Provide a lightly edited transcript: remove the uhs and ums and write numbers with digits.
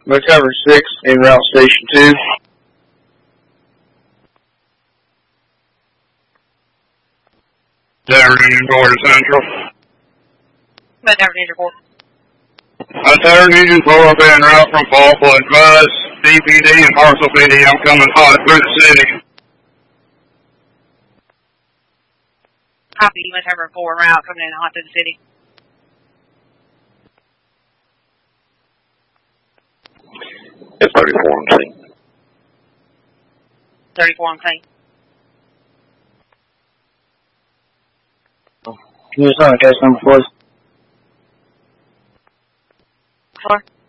Recover 6 en route station 2. Tower Union 4 to Central. Tower Union 4. Tower Union 4 en route from Falkland. Advise DPD and Parcel PD, I'm coming hot through the city. Copy, Tower 4 route coming in hot through the city. It's 34 on scene. 34 on scene. Can you just case number 4? 4.